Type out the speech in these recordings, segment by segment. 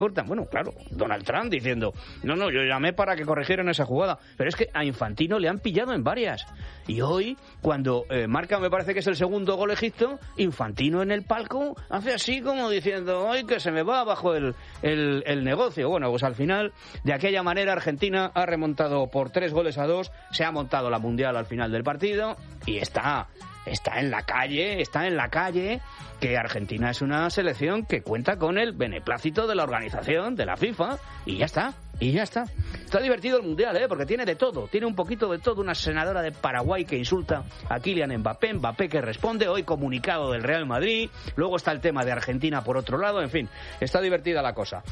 Bueno, claro, Donald Trump diciendo, no, yo llamé para que corrigieran esa jugada, pero es que a Infantino le han pillado en varias. Y hoy, cuando marca, me parece que es el segundo gol Egipto, Infantino en el palco hace así como diciendo, ¡ay, que se me va abajo el negocio! Bueno, pues al final, de aquella manera, Argentina ha remontado por 3-2, se ha montado la Mundial al final del partido y está en la calle, que Argentina es una selección que cuenta con el beneplácito de la organización, de la FIFA, y ya está. Está divertido el Mundial, porque tiene de todo, tiene un poquito de todo. Una senadora de Paraguay que insulta a Kylian Mbappé que responde, hoy comunicado del Real Madrid, luego está el tema de Argentina por otro lado, en fin, está divertida la cosa.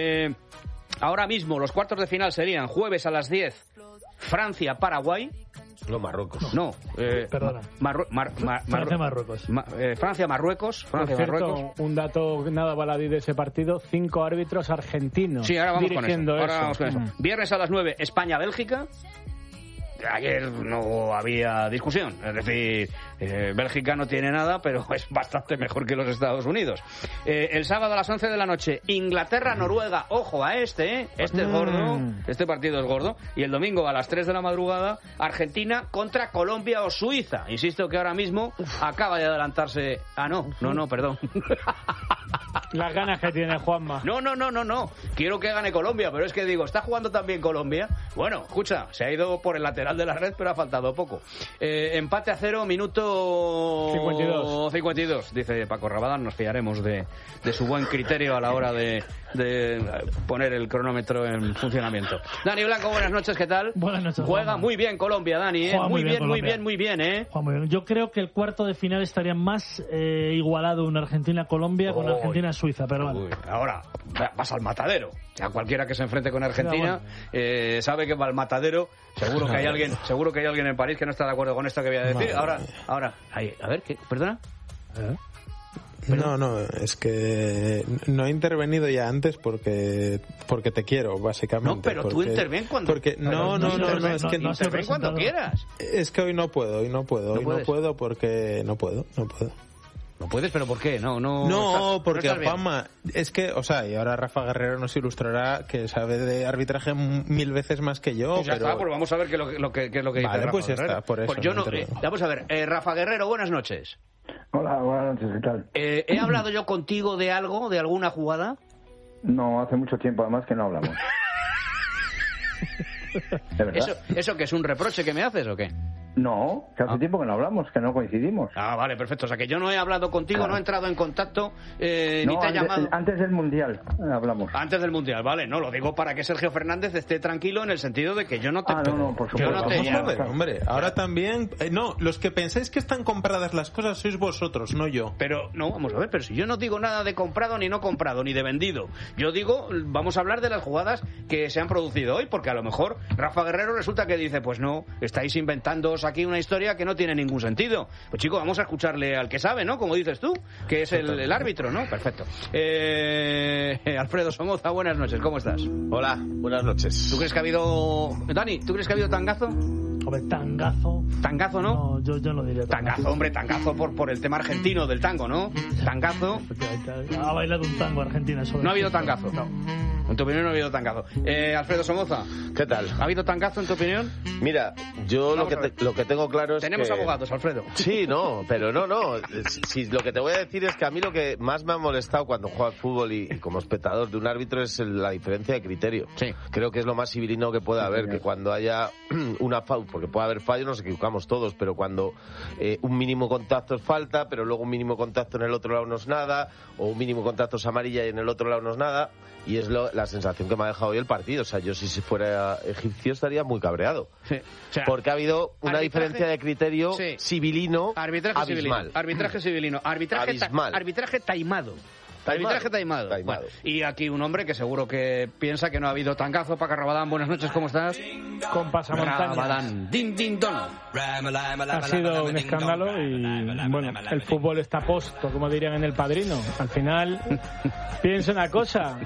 Ahora mismo los cuartos de final serían jueves a las 10, Francia-Paraguay. No, Marruecos. No, perdona. Francia-Marruecos. Francia-Marruecos. Por cierto, un dato nada baladí de ese partido, 5 árbitros argentinos. Sí, ahora vamos con eso. Ahora vamos con eso. Viernes a las 9, España-Bélgica. Ayer no había discusión, es decir, Bélgica no tiene nada, pero es bastante mejor que los Estados Unidos. El sábado a las 11 de la noche, Inglaterra-Noruega, ojo a este es gordo, este partido es gordo, y el domingo a las 3 de la madrugada, Argentina contra Colombia o Suiza. Insisto que ahora mismo acaba de adelantarse... No, perdón. Las ganas que tiene Juanma. No. Quiero que gane Colombia, pero es que digo, ¿está jugando también Colombia? Bueno, escucha, se ha ido por el lateral de la red, pero ha faltado poco. Empate a 0, minuto 52, dice Paco Rabadán. Nos fiaremos de su buen criterio a la hora de poner el cronómetro en funcionamiento. Dani Blanco, buenas noches, ¿qué tal? Buenas noches. Juega Juanma. Muy bien Colombia, Dani, ¿eh? Muy bien, ¿eh? Juan, muy bien. Yo creo que el cuarto de final estaría más igualado una Argentina-Colombia con Argentina-Suiza, pero bueno. Ahora, vas al matadero. A cualquiera que se enfrente con Argentina sabe que va al matadero. Seguro que hay alguien en París que no está de acuerdo con esto que voy a decir. Ahora, a ver, ¿qué? ¿Perdona? No, es que no he intervenido ya antes porque te quiero, básicamente. No, pero tú interven cuando... interven cuando quieras. Es que hoy no puedo. Hoy no puedo porque no puedo. No puedes, pero ¿por qué? Porque Juanma, es que, y ahora Rafa Guerrero nos ilustrará que sabe de arbitraje 1000 veces más que yo. Pues ya está, pues vamos a ver qué es lo que dice Rafa pues ya Guerrero. Está, por eso. Pues vamos a ver, Rafa Guerrero, buenas noches. Hola, buenas noches, ¿qué tal? ¿He hablado yo contigo de algo, de alguna jugada? No, hace mucho tiempo además que no hablamos. ¿De verdad? ¿Eso que es un reproche que me haces o qué? No, que hace tiempo que no hablamos, que no coincidimos. Vale, perfecto. O sea, que yo no he hablado contigo, claro. No he entrado en contacto, ni te he llamado. Antes del Mundial hablamos. Antes del Mundial, vale. No, lo digo para que Sergio Fernández esté tranquilo en el sentido de que yo no te... no, por supuesto. Vamos a ver, hombre. Ahora también... los que pensáis que están compradas las cosas sois vosotros, no yo. Pero, no, vamos a ver, pero si yo no digo nada de comprado, ni no comprado, ni de vendido. Yo digo, vamos a hablar de las jugadas que se han producido hoy, porque a lo mejor Rafa Guerrero resulta que dice, pues no, estáis inventándoos aquí una historia que no tiene ningún sentido. Pues chico, vamos a escucharle al que sabe, ¿no? Como dices tú, que es el árbitro, ¿no? Perfecto. Alfredo Somoza, buenas noches, ¿cómo estás? Hola, buenas noches. ¿Tú crees que ha habido... Dani, ¿tú crees que ha habido tangazo? Hombre, tangazo. ¿Tangazo, no? No, yo no diría tangazo. Tangazo por el tema argentino del tango, ¿no? Tangazo. Ha bailado un tango Argentina. No ha habido tangazo. No. En tu opinión no ha habido tangazo. Alfredo Somoza. ¿Qué tal? ¿Ha habido tangazo en tu opinión? Mira, yo lo que tengo claro es Tenemos abogados, Alfredo. Sí, pero no. Si lo que te voy a decir es que a mí lo que más me ha molestado cuando juego al fútbol y como espectador de un árbitro es la diferencia de criterio. Sí. Creo que es lo más civilino que puede haber, que cuando haya una falta, porque puede haber fallos, nos equivocamos todos, pero cuando un mínimo contacto es falta, pero luego un mínimo contacto en el otro lado no es nada, o un mínimo contacto es amarilla y en el otro lado no es nada, y es la sensación que me ha dejado hoy el partido. O sea, yo si fuera egipcio estaría muy cabreado. Sí. O sea, porque ha habido una diferencia de criterio civilino abismal. Arbitraje civilino. Arbitraje taimado. Arbitraje taimado. Bueno, y aquí un hombre que seguro que piensa que no ha habido tangazo. Paco Rabadán, buenas noches, ¿cómo estás? Con pasamontañas. Rabadán, din din don. Ha sido un escándalo y bueno, el fútbol está posto, como dirían en El Padrino. Al final, piensa una cosa,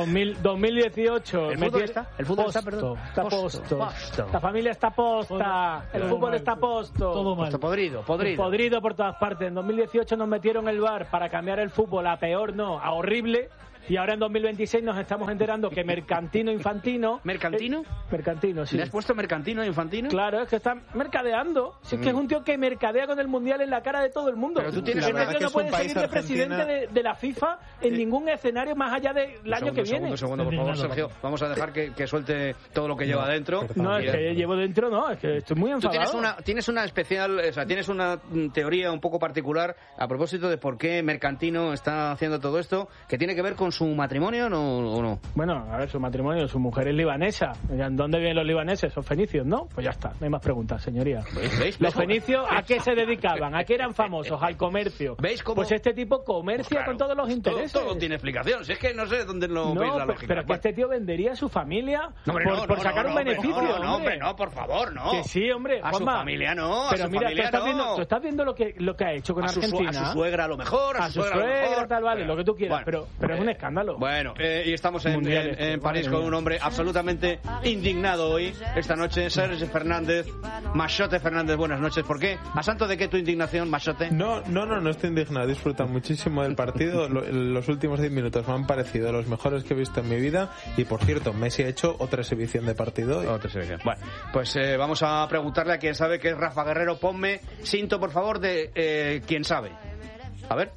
2018... ¿El fútbol está? ¿El fútbol está, perdón? Está posto. La familia está posta, el fútbol está posto. Todo mal. Podrido. Podrido por todas partes. En 2018 nos metieron el VAR para cambiar el fútbol a peor, no, a horrible, Y ahora en 2026 nos estamos enterando que Mercantino Infantino... ¿Mercantino? Mercantino, sí. ¿Le has puesto Mercantino Infantino? Claro, es que está mercadeando. Si es que es un tío que mercadea con el Mundial en la cara de todo el mundo. Pero tú tienes ese tío no puede seguir de presidente de la FIFA en ningún escenario más allá del año que viene. Un segundo, por favor, Sergio. Vamos a dejar que suelte todo lo que lleva dentro. No, es que llevo dentro, no, es que estoy muy enfadado. Tú tienes una especial, o sea, tienes una teoría un poco particular a propósito de por qué Mercantino está haciendo todo esto, que tiene que ver con su matrimonio o no. Bueno, a ver, su matrimonio, su mujer es libanesa. ¿Dónde viven los libaneses? Son fenicios, ¿no? Pues ya está, no hay más preguntas, señoría. ¿Veis? Los fenicios, ¿a qué se dedicaban? ¿A qué eran famosos? Al comercio. ¿Veis cómo? Pues este tipo comercia con todos los intereses. Todo tiene explicación. Si es que no sé dónde no veis la lógica. Pero que este tío vendería a su familia por sacar un beneficio. No, hombre, no, por favor, no. Que sí, hombre. A Juanma, su familia no. Pero mira, tú estás viendo lo que ha hecho con Argentina. A su suegra a lo mejor. A su suegra a lo mejor. Tal, vale, lo que tú quieras. Pero es un escándalo. Bueno, y estamos en París con un hombre absolutamente indignado hoy, esta noche, Serge Fernández. Machote Fernández, buenas noches. ¿Por qué? ¿A santo de qué tu indignación, Machote? No estoy indignado. He disfrutado muchísimo del partido. Los últimos 10 minutos me han parecido los mejores que he visto en mi vida. Y por cierto, Messi ha hecho otra exhibición de partido. Otra exhibición. Bueno, pues vamos a preguntarle a quien sabe que es Rafa Guerrero. Ponme cinto, por favor, de quien sabe. A ver.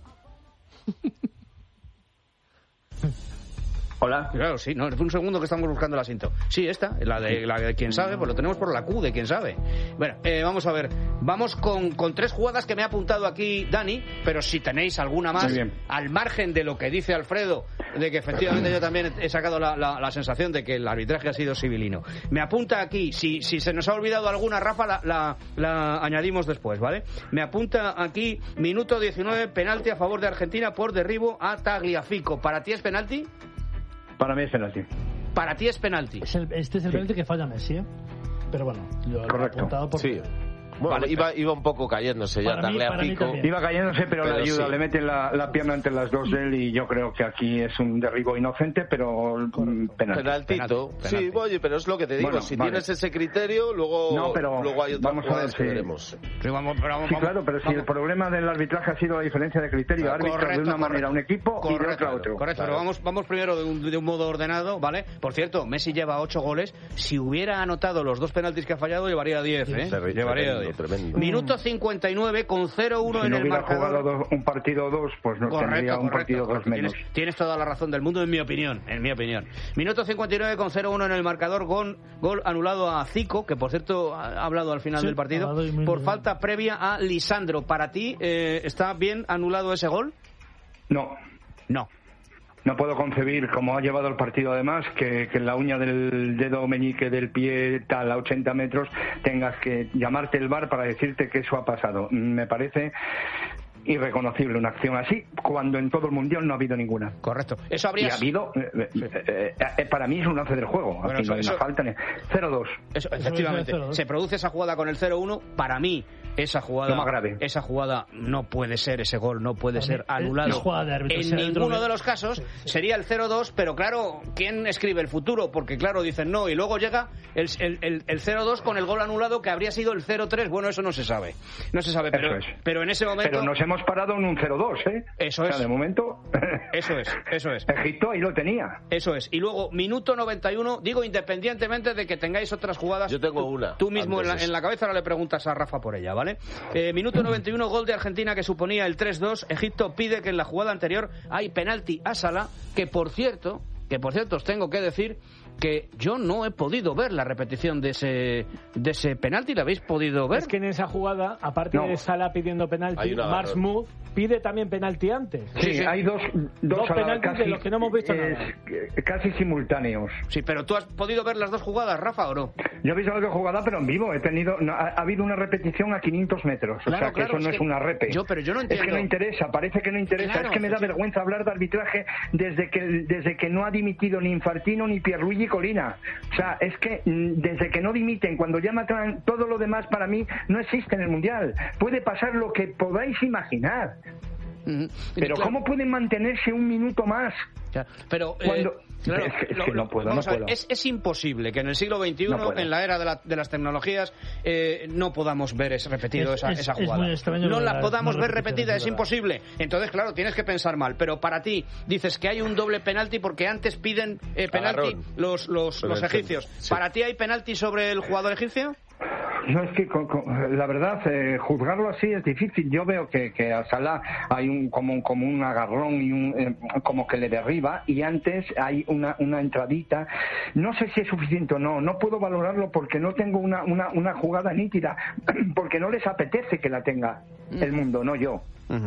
Hola. Claro, sí, no, es un segundo que estamos buscando el asiento. Sí, esta, la de quien sabe, pues lo tenemos por la Q de quien sabe. Bueno, vamos a ver. Vamos con 3 jugadas que me ha apuntado aquí Dani, pero si tenéis alguna más, al margen de lo que dice Alfredo, de que efectivamente yo también he sacado la sensación de que el arbitraje ha sido civilino. Me apunta aquí, si se nos ha olvidado alguna, Rafa, la añadimos después, ¿vale? Me apunta aquí, minuto 19, penalti a favor de Argentina por derribo a Tagliafico. ¿Para ti es penalti? Para mí es penalti. Para ti es penalti. Este es el penalti que falla Messi, ¿eh? Pero bueno, lo he apuntado porque... Sí. Bueno, iba un poco cayéndose ya, Tagliafico. Iba cayéndose, pero le ayuda, sí. Le mete la pierna entre las dos de él y yo creo que aquí es un derribo inocente, pero penaltito. Sí, oye, pero es lo que te digo, bueno, si tienes ese criterio, luego hay otras jugadas que veremos. Sí, claro, pero si el problema del arbitraje ha sido la diferencia de criterio, árbitro de una manera un equipo y de otra otro. Correcto, pero vamos primero de un modo ordenado, ¿vale? Por cierto, Messi lleva 8 goles, si hubiera anotado los 2 penaltis que ha fallado, llevaría 10, ¿eh? Llevaría 10. Tremendo. Minuto 59 con 0-1 en el marcador. Si no hubiera jugado un partido 2, pues no tendría un partido 2 menos. Tienes toda la razón del mundo, en mi opinión. Minuto 59 con 0-1 en el marcador, gol anulado a Zico, que por cierto ha hablado al final del partido, por falta previa a Lisandro. ¿Para ti está bien anulado ese gol? No. No puedo concebir, como ha llevado el partido además, que en la uña del dedo meñique del pie tal a 80 metros tengas que llamarte el VAR para decirte que eso ha pasado. Me parece irreconocible una acción así, cuando en todo el mundial no ha habido ninguna. Correcto. Eso habría... Y ha habido... para mí es un lance del juego. Bueno, aquí no hay una falta. 0-2. Efectivamente. Se produce esa jugada con el 0-1. Para mí, esa jugada... Lo más grave. Esa jugada no puede ser, ese gol no puede ser anulado. En ninguno de los casos sería el 0-2, pero claro, ¿quién escribe el futuro? Porque claro, dicen no, y luego llega el 0-2 con el gol anulado que habría sido el 0-3. Bueno, eso no se sabe. Pero en ese momento... Pero hemos parado en un 0-2, ¿eh? Eso es. O sea, de momento... Eso es. Egipto ahí lo tenía. Eso es. Y luego, minuto 91, digo, independientemente de que tengáis otras jugadas... Yo tengo una. Tú mismo en la cabeza ahora le preguntas a Rafa por ella, ¿vale? Minuto 91, gol de Argentina que suponía el 3-2. Egipto pide que en la jugada anterior hay penalti a Salah, que por cierto os tengo que decir que yo no he podido ver la repetición de ese penalti. ¿La habéis podido ver? Es que en esa jugada, aparte de Salah pidiendo penalti, Marsmouth pide también penalti antes. Sí, hay dos penaltis casi, de los que no hemos visto nada. Casi simultáneos. Sí, pero ¿tú has podido ver las dos jugadas, Rafa, o no? Yo he visto las dos jugadas, pero en vivo. Ha habido una repetición a 500 metros. Claro, o sea, que eso no es una repe. Pero yo no entiendo. Es que no interesa, parece que no interesa. Claro, es que me da vergüenza hablar de arbitraje desde que no ha dimitido ni Infantino ni Pierluigi Colina. O sea, es que desde que no dimiten, cuando ya matan, todo lo demás para mí no existe en el Mundial. Puede pasar lo que podáis imaginar. Pero claro, ¿cómo pueden mantenerse un minuto más? Pero Claro, es que no puedo. Es imposible que en el siglo XXI, en la era de las tecnologías, no podamos ver repetido esa jugada. Es muy extraño, no la podamos ver repetida, es imposible. Entonces, claro, tienes que pensar mal. Pero para ti, dices que hay un doble penalti porque antes piden penalti los egipcios. Sí. ¿Para ti hay penalti sobre el jugador egipcio? No, es que la verdad, juzgarlo así es difícil. Yo veo que a Salah hay como un agarrón y como que le derriba, y antes hay una entradita. No sé si es suficiente o no. No puedo valorarlo porque no tengo una jugada nítida, porque no les apetece que la tenga el mundo, no yo.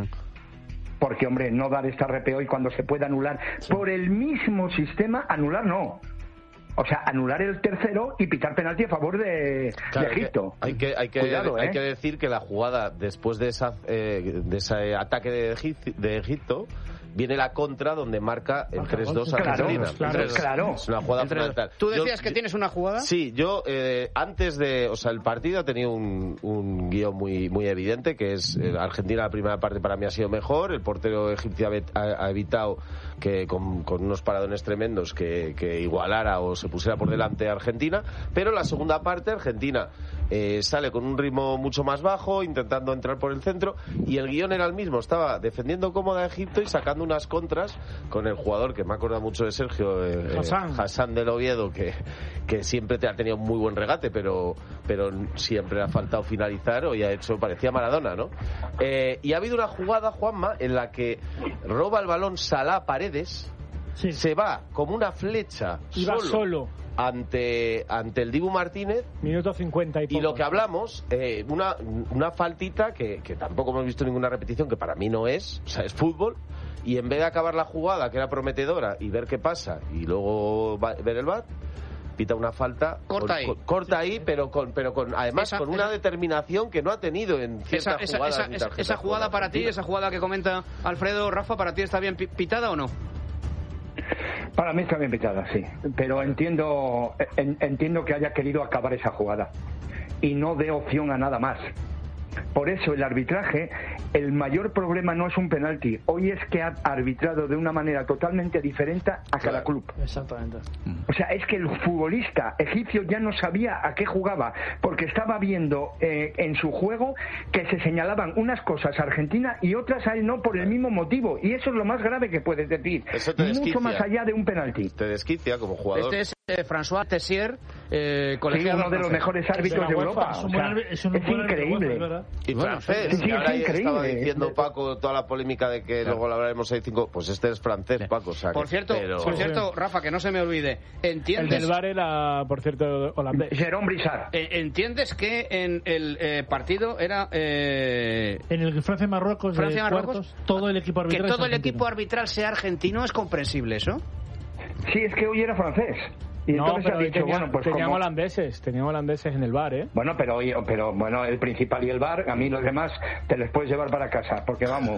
Porque, hombre, no dar esta RPO y cuando se puede anular por el mismo sistema, anular no. O sea, anular el tercero y pitar penalti a favor de Egipto. Hay que decir que la jugada después de ese ataque de Egipto viene la contra donde marca el 3-2 Argentina. Claro. Es una jugada fundamental. ¿Tú decías que tienes una jugada? Sí, yo antes de... O sea, el partido ha tenido un guión muy, muy evidente, que es Argentina la primera parte para mí ha sido mejor, el portero egipcio ha evitado que con unos paradones tremendos que igualara o se pusiera por delante a Argentina, pero la segunda parte Argentina sale con un ritmo mucho más bajo, intentando entrar por el centro, y el guión era el mismo, estaba defendiendo cómoda a Egipto y sacando unas contras con el jugador que me acuerda mucho de Sergio, Hassan del Oviedo, que siempre te ha tenido muy buen regate, pero siempre le ha faltado finalizar, o ya parecía Maradona, ¿no? Y ha habido una jugada, Juanma, en la que roba el balón Salah Paredes, se va como una flecha solo ante el Dibu Martínez, minuto 50 y poco. Y lo que hablamos, una faltita que tampoco hemos visto ninguna repetición, que para mí no es, o sea, es fútbol, y en vez de acabar la jugada, que era prometedora, y ver qué pasa, y luego ver el VAR, pita una falta corta ahí, pero además con una determinación que no ha tenido en ciertas jugadas. Esa jugada para ti, esa jugada que comenta Alfredo, Rafa, ¿para ti está bien pitada o no? Para mí está bien pitada, sí, pero entiendo que haya querido acabar esa jugada y no dé opción a nada más. Por eso el arbitraje, el mayor problema no es un penalti. Hoy es que ha arbitrado de una manera totalmente diferente a cada club. Exactamente. O sea, es que el futbolista egipcio ya no sabía a qué jugaba, porque estaba viendo en su juego que se señalaban unas cosas a Argentina y otras a él no por el mismo motivo. Y eso es lo más grave que puedes decir. Mucho más allá de un penalti. Te desquicia como jugador. Este es François Tessier, colegiado, uno de los mejores árbitros de Europa. Es increíble. Y francés, sí, ahora es estaba diciendo Paco toda la polémica de que luego la hablaremos 6-5, pues este es francés, Paco. O sea, por cierto, Rafa, que no se me olvide, ¿entiendes? El del VAR era, por cierto, holandés. Jérôme Brissard. ¿Entiendes que en el partido era... en el Francia-Marruecos, todo el equipo arbitral... Que todo el equipo arbitral sea argentino, ¿es comprensible eso? Sí, es que hoy era francés. Y no, pero teníamos holandeses en el VAR, ¿eh? Bueno, pero el principal y el VAR, a mí los demás te les puedes llevar para casa, porque vamos,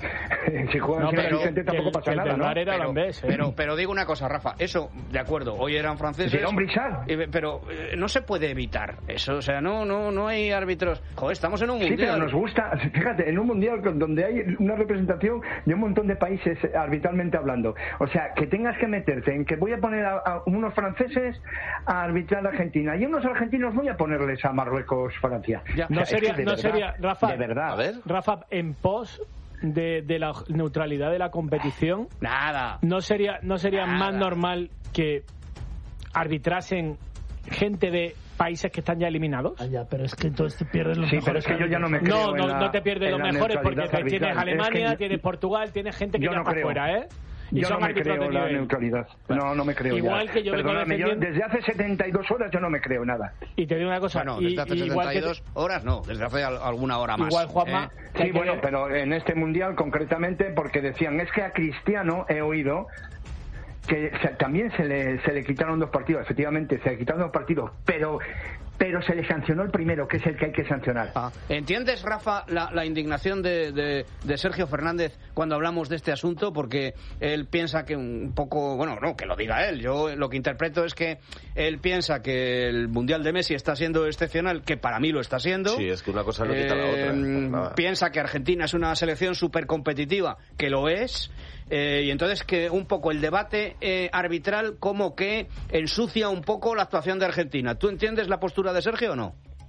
si juegan sin asistente tampoco pasa nada, el VAR era holandés, ¿eh? Pero digo una cosa, Rafa, eso, de acuerdo, hoy eran franceses, pero no se puede evitar eso, o sea, no hay árbitros. Joder, estamos en un mundial. Sí, pero nos gusta, fíjate, en un mundial donde hay una representación de un montón de países arbitralmente hablando, o sea, que tengas que meterte en que voy a poner a unos franceses a arbitrar a Argentina y unos argentinos voy a ponerles a Marruecos, Francia. No sería, Rafa, de verdad. A ver. Rafa, en pos de la neutralidad de la competición, no sería más normal que arbitrasen gente de países que están ya eliminados. Pero es que entonces te pierdes los mejores. Pero es que yo ya no me creo no te pierdes los mejores, porque tienes Alemania, tienes Portugal, tienes gente que ya está fuera, ¿eh? Yo no me creo la neutralidad. No me creo. Igual que yo desde hace 72 horas yo no me creo nada. Y te digo una cosa. Bueno, desde hace 72 horas no, desde hace alguna hora más. Igual, Juanma. Sí, bueno, pero en este mundial concretamente, porque decían, es que a Cristiano he oído que también se le quitaron 2 partidos. Efectivamente, se le quitaron 2 partidos, pero se le sancionó el primero, que es el que hay que sancionar. ¿Entiendes, Rafa, la indignación de Sergio Fernández cuando hablamos de este asunto? Porque él piensa que un poco... Bueno, no, que lo diga él. Yo lo que interpreto es que él piensa que el Mundial de Messi está siendo excepcional, que para mí lo está siendo. Sí, es que una cosa no quita la otra. Piensa que Argentina es una selección súper competitiva, que lo es. y entonces que un poco el debate arbitral como que ensucia un poco la actuación de Argentina. ¿Tú entiendes la postura de Sergio o no?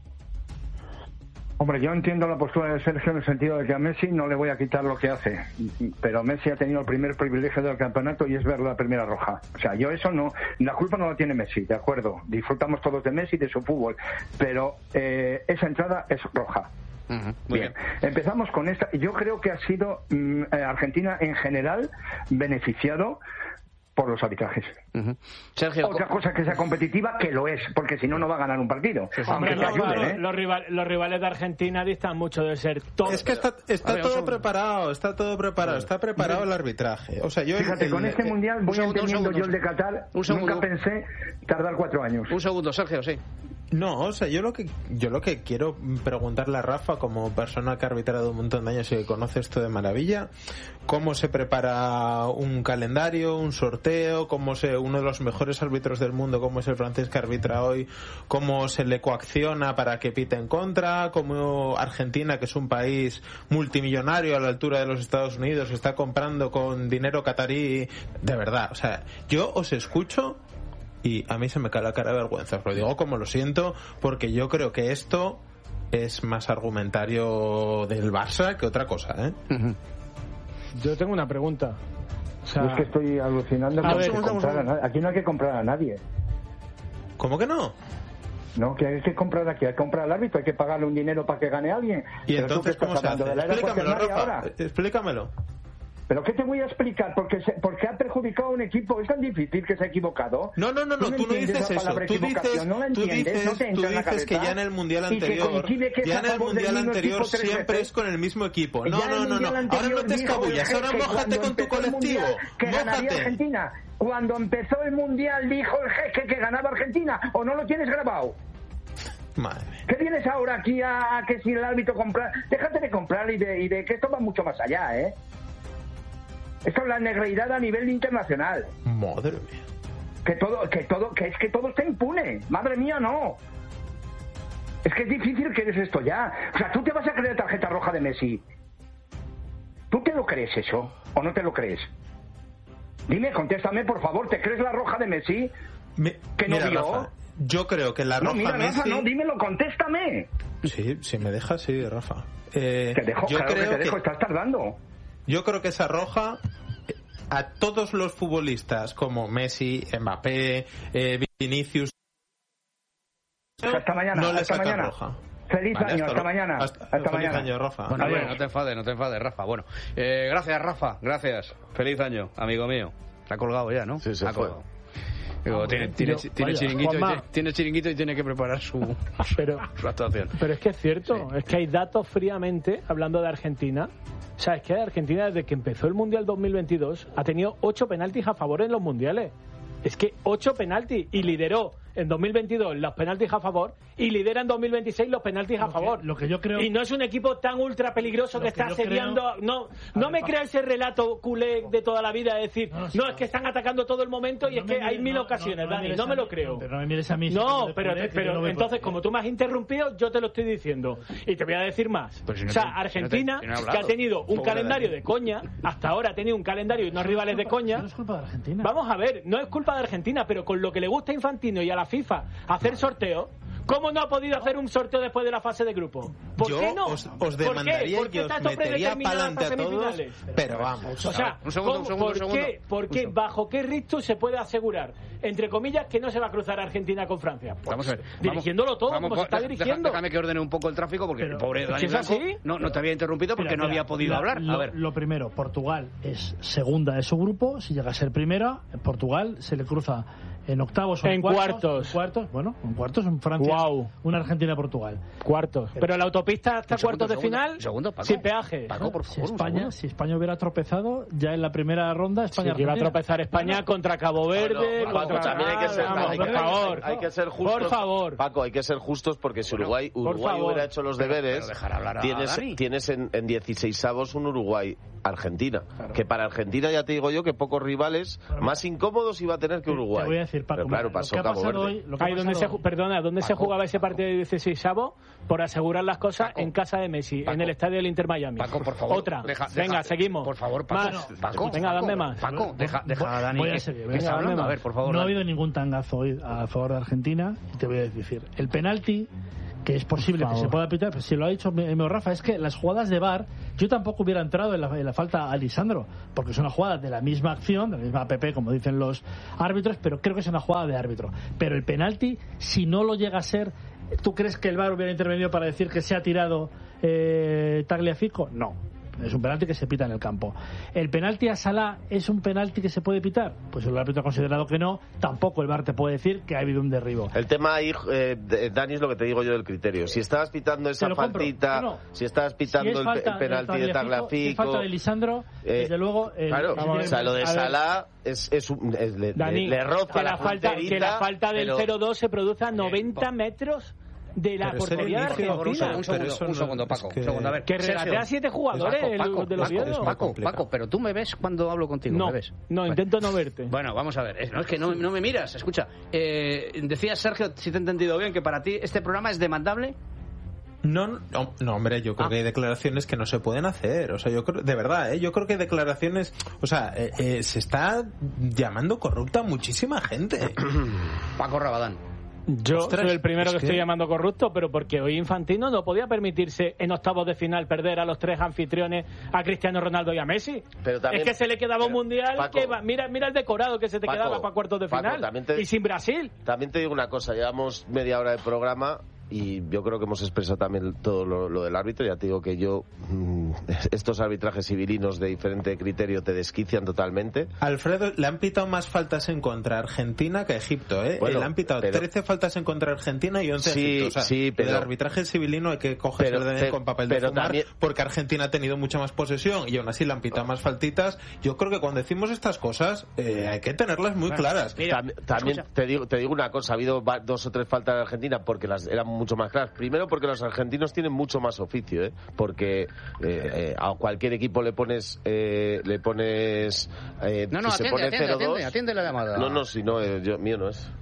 Hombre, yo entiendo la postura de Sergio en el sentido de que a Messi no le voy a quitar lo que hace, pero Messi ha tenido el primer privilegio del campeonato y es ver la primera roja. O sea, yo eso no, la culpa no la tiene Messi, de acuerdo, disfrutamos todos de Messi y de su fútbol, pero esa entrada es roja. Bien, empezamos con esta. Yo creo que ha sido Argentina en general beneficiado por los arbitrajes. Sergio, otra cosa que sea competitiva, que lo es, porque si no, no va a ganar un partido. Hombre, los rivales de Argentina distan mucho de ser top. Es que está todo preparado, está preparado el arbitraje. O sea, fíjate, con este mundial voy entendiendo yo el de Qatar, nunca pensé tardar 4 años. Un segundo, Sergio, sí. No, o sea, yo lo que quiero preguntarle a Rafa, como persona que ha arbitrado un montón de años y que conoce esto de maravilla, cómo se prepara un calendario, un sorteo, uno de los mejores árbitros del mundo, como es el francés que arbitra hoy, cómo se le coacciona para que pite en contra, cómo Argentina, que es un país multimillonario a la altura de los Estados Unidos, está comprando con dinero catarí, de verdad, o sea, yo os escucho y a mí se me cae la cara de vergüenza. Os lo digo como lo siento, porque yo creo que esto es más argumentario del Barça que otra cosa, ¿eh? Yo tengo una pregunta. O sea, es que estoy alucinando. Aquí no hay que comprar a nadie. ¿Cómo que no? No, que hay que comprar aquí, hay que comprar al árbitro, hay que pagarle un dinero para que gane alguien. ¿Y pero entonces cómo se hace? Explícamelo, Rafa. Explícamelo. ¿Pero qué te voy a explicar? Porque ha perjudicado a un equipo. ¿Es tan difícil que se ha equivocado? No, tú no dices eso. Tú dices que ya en el Mundial anterior siempre es con el mismo equipo. No. Ahora no te escabullas, ahora mójate con tu colectivo. Que ganaría Argentina. Cuando empezó el Mundial dijo el jeque que ganaba Argentina. ¿O no lo tienes grabado? Madre mía. ¿Qué vienes ahora aquí a que si el árbitro compra? Déjate de comprar y de que esto va mucho más allá, ¿eh? Esto es la negreidad a nivel internacional. Madre mía. Que todo está impune. Madre mía, no. Es que es difícil que eres esto ya. O sea, ¿tú te vas a creer tarjeta roja de Messi? ¿Tú te lo crees eso? ¿O no te lo crees? Dime, contéstame, por favor. ¿Te crees la roja de Messi? ¿Que no vio? Rafa, yo creo que la roja Messi... Rafa, no, dímelo, contéstame. Sí, si me dejas, sí, Rafa. Te dejo, claro que te dejo, estás tardando. Yo creo que esa roja a todos los futbolistas como Messi, Mbappé, Vinicius, hasta mañana, no le hasta sacan mañana. roja. Feliz año, hasta mañana. Hasta mañana. Año, Rafa. Bueno, no te enfades, Rafa. Bueno, gracias, Rafa, gracias. Feliz año, amigo mío. Se ha colgado ya, ¿no? Sí, se fue. Digo, tiene chiringuito y tiene que preparar su actuación. Pero es que es cierto, es que hay datos fríamente, hablando de Argentina. O sea, es que Argentina, desde que empezó el Mundial 2022, ha tenido 8 penaltis a favor en los mundiales. Es que 8 penaltis, y lideró en 2022 los penaltis a favor y lidera en 2026 los penaltis a favor. Lo que yo creo... Y no es un equipo tan ultra peligroso que está asediando... No me crea ese relato culé de toda la vida de decir, no, es que están atacando todo el momento y es que hay 1000 ocasiones, Dani, no me lo creo. Pero no me mires a mí. No, pero entonces, como tú me has interrumpido, yo te lo estoy diciendo. Y te voy a decir más. O sea, Argentina, que ha tenido un calendario de coña, hasta ahora ha tenido un calendario y unos rivales de coña. No es culpa de Argentina. Vamos a ver, no es culpa de Argentina, pero con lo que le gusta a Infantino y a la FIFA hacer sorteos, ¿cómo no ha podido hacer un sorteo después de la fase de grupo? ¿Por qué no? Os demandaría y os metería pa'lante a todos, pero vamos. O sea, ¿por qué? ¿Bajo qué rictus se puede asegurar, entre comillas, que no se va a cruzar Argentina con Francia? Pues, vamos a ver. Dirigiéndolo todo, como se está dirigiendo. Déjame que ordene un poco el tráfico, porque el pobre Dani Blanco no te había interrumpido porque no había podido hablar. A ver. Lo primero, Portugal es segunda de su grupo. Si llega a ser primera, Portugal se le cruza en octavos o en cuartos. Bueno, en cuartos en Francia. Wow. Una Argentina-Portugal. Cuartos. Pero la autopista hasta cuartos de final sin peaje. Paco, por favor, si España hubiera tropezado ya en la primera ronda, España iba a tropezar España contra Cabo Verde. Paco, también hay que ser justos. Por favor. Paco, hay que ser justos, porque si Uruguay hubiera hecho los deberes, tienes en 16avos un Uruguay-Argentina. Claro. Que para Argentina ya te digo yo que pocos rivales más incómodos iba a tener que Uruguay. Te voy a decir decir, Paco. Claro, pasó Cabo Verde. ¿Dónde se jugaba ese partido de 16avo? Por asegurar las cosas en casa de Messi, en el estadio del Inter Miami. Paco, por favor. Otra. Venga, seguimos. Por favor, Paco. Paco, venga, dame más. Paco, deja a Dani. Voy a seguir. Venga, hablando. A ver, por favor. No ha habido ningún tangazo hoy a favor de Argentina. Y te voy a decir, el penalti, que es posible que se pueda pitar, pues si lo ha dicho Rafa, es que las jugadas de VAR, yo tampoco hubiera entrado en la falta a Lisandro, porque es una jugada de la misma acción, de la misma APP, como dicen los árbitros, pero creo que es una jugada de árbitro. Pero el penalti, si no lo llega a ser, ¿tú crees que el VAR hubiera intervenido para decir que se ha tirado Tagliafico? No. Es un penalti que se pita en el campo. ¿El penalti a Salah es un penalti que se puede pitar? Pues el árbitro ha considerado que no. Tampoco el VAR te puede decir que ha habido un derribo. El tema ahí, Dani, es lo que te digo yo del criterio. Si estabas pitando esa faltita, si estabas pitando el penalti de Tagliafico, si es falta de Lisandro, desde luego... claro, o sea, lo de Salah le roza la fronterita. Que la falta del 0-2 se produce a 90 metros de la portería de Argentina. Un segundo, Paco. A ver, que relatea a 7 jugadores del Oviedo. Paco, pero tú me ves cuando hablo contigo. No, ¿me ves? No, intento no verte. Bueno, vamos a ver. No, es que no me miras. Escucha, decías, Sergio, si te he entendido bien, que para ti este programa es demandable. No, hombre, yo creo que hay declaraciones que no se pueden hacer. O sea, yo creo, de verdad, yo creo que hay declaraciones. O sea, se está llamando corrupta a muchísima gente. Paco Rabadán. Yo soy el primero que estoy llamando corrupto, pero porque hoy Infantino no podía permitirse en octavos de final perder a los 3 anfitriones, a Cristiano Ronaldo y a Messi. Pero también, es que se le quedaba un mundial, Paco, que mira el decorado que se te quedaba para cuartos de final. Y sin Brasil. También te digo una cosa, llevamos media hora de programa y yo creo que hemos expresado también todo lo del árbitro. Ya te digo que estos arbitrajes civilinos de diferente criterio te desquician totalmente. Alfredo, le han pitado más faltas en contra Argentina que Egipto, Bueno, le han pitado 13 faltas en contra Argentina y 11 Egipto. O sea, pero el arbitraje civilino hay que cogerlo con papel de fumar, porque Argentina ha tenido mucha más posesión y aún así le han pitado más faltitas. Yo creo que cuando decimos estas cosas hay que tenerlas muy claras. Mira, también te digo una cosa, ha habido 2 o 3 faltas de Argentina porque las eran mucho más claras. Primero porque los argentinos tienen mucho más oficio, porque a cualquier equipo le pones atiende la llamada. No, si no, mío no es.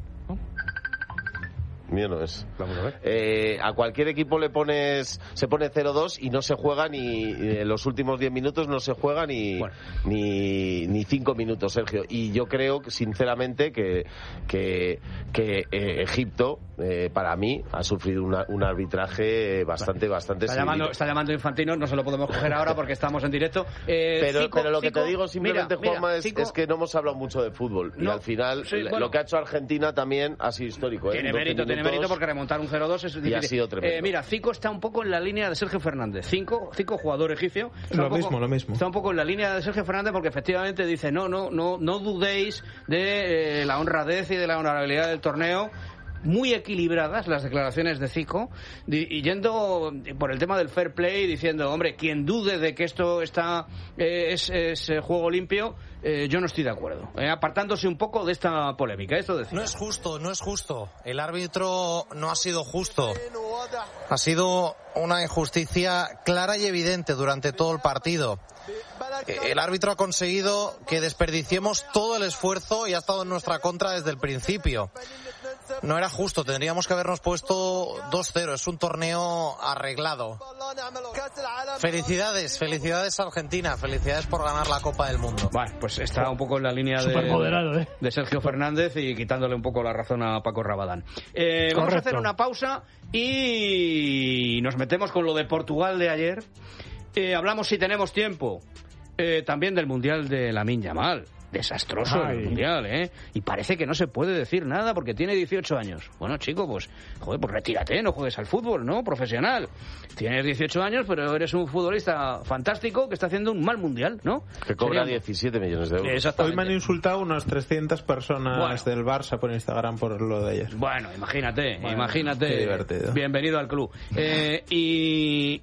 Mío no es. Vamos a ver. A cualquier equipo se pone 0-2 y no se juega ni en los últimos 10 minutos no se juega ni 5 minutos, Sergio. Y yo creo que sinceramente que Egipto para mí ha sufrido un arbitraje bastante está llamando Infantino, no se lo podemos coger ahora porque estamos en directo. Pero lo que te digo simplemente, Juanma, es que no hemos hablado mucho de fútbol y al final lo que ha hecho Argentina también ha sido histórico. Tiene mérito porque remontar un 0-2 es difícil. Y ha sido tremendo. Mira, Zico está un poco en la línea de Sergio Fernández. Zico, jugador egipcio. Lo mismo. Está un poco en la línea de Sergio Fernández porque efectivamente dice no dudéis de la honradez y de la honorabilidad del torneo. Muy equilibradas las declaraciones de Zico y yendo por el tema del fair play, diciendo, hombre, quien dude de que esto es juego limpio, yo no estoy de acuerdo, apartándose un poco de esta polémica. Esto decía. No es justo. El árbitro no ha sido justo. Ha sido una injusticia clara y evidente durante todo el partido. El árbitro ha conseguido que desperdiciemos todo el esfuerzo y ha estado en nuestra contra desde el principio. No era justo, tendríamos que habernos puesto 2-0, es un torneo arreglado. Felicidades Argentina, felicidades por ganar la Copa del Mundo. Bueno, pues está un poco en la línea de Sergio Fernández y quitándole un poco la razón a Paco Rabadán. Vamos a hacer una pausa y nos metemos con lo de Portugal de ayer. Hablamos, si tenemos tiempo, también del Mundial de Lamine Yamal. Desastroso el Mundial, y parece que no se puede decir nada porque tiene 18 años. Bueno, chico, pues retírate, no juegues al fútbol, ¿no? Profesional. Tienes 18 años, pero eres un futbolista fantástico que está haciendo un mal Mundial, ¿no? Que cobra 17 millones de euros. Hoy me han insultado unas 300 personas del Barça por Instagram por lo de ayer. Bueno, imagínate. Qué divertido. Bienvenido al club. Y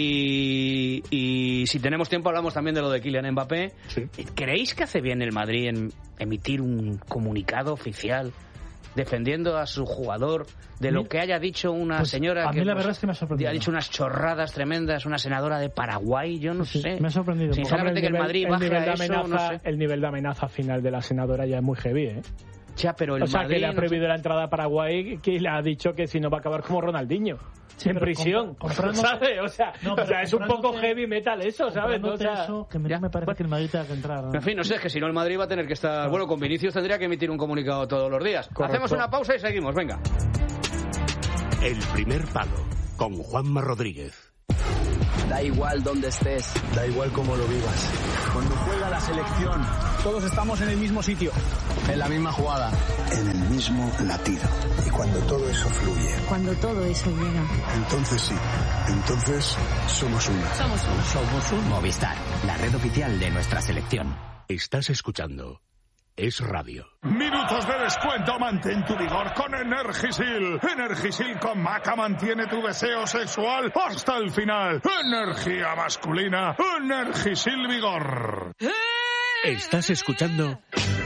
si tenemos tiempo hablamos también de lo de Kylian Mbappé. Sí. ¿Creéis que hace bien el Madrid en emitir un comunicado oficial defendiendo a su jugador de lo que haya dicho una señora a mí la verdad es que me ha sorprendido. Ha dicho unas chorradas tremendas, una senadora de Paraguay, yo no sé. Me ha sorprendido. Sinceramente que el Madrid baje a eso, no sé. El nivel de amenaza final de la senadora ya es muy heavy, Ya, pero el o sea, Madrid que le ha prohibido la entrada a Paraguay, que le ha dicho que si no va a acabar como Ronaldinho. Sí, en prisión, ¿sabes? O sea, es un poco heavy metal eso, ¿sabes? No, eso, que me parece que el Madrid tenga que entrar, ¿no? En fin, no sé, es que si no el Madrid va a tener que estar... Bueno, con Vinicius tendría que emitir un comunicado todos los días. Correcto. Hacemos una pausa y seguimos, venga. El primer palo, con Juanma Rodríguez. Da igual dónde estés, da igual cómo lo vivas. Cuando juega la selección, todos estamos en el mismo sitio, en la misma jugada, en el mismo latido. Y cuando todo eso fluye, cuando todo eso llega, entonces sí, entonces somos uno. Somos uno. Movistar, la red oficial de nuestra selección. Estás escuchando Es Radio. Minutos de descuento, mantén tu vigor con Energisil. Energisil con Maca mantiene tu deseo sexual hasta el final. Energía masculina, Energisil Vigor. Estás escuchando